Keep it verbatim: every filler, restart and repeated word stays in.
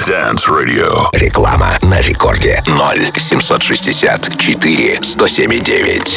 Dance Radio. Реклама на рекорде. ноль семьсот шестьдесят четыре сто семь девять.